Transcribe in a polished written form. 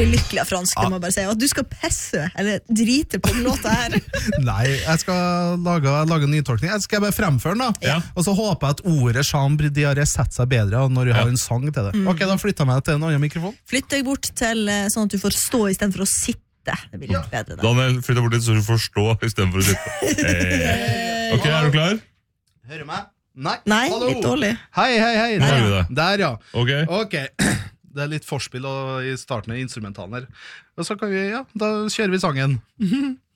blir lykkelig av fransk, det må jeg bare si. Og at du skal pisse, eller drite på den låta her. Nei, jeg skal lage en nytolkning. Jeg skal bare fremføre den da. Og så håper jeg at ordet chambre diaré setter seg bedre når du har en sang til det. Ok, da flytter jeg meg til en annen mikrofon. Flytt deg bort til sånn at du får stå i stedet for å sitte. Det blir litt bedre da. Daniel, flytt deg bort litt så du får stå i stedet for å sitte. Ok, er du klar? Hører du meg? Nei, hallo. Litt dårlig. Hei. Der, ja. Ok. Det litt forspill i starten av instrumentalen her. Og så kan vi, da kjører vi sangen.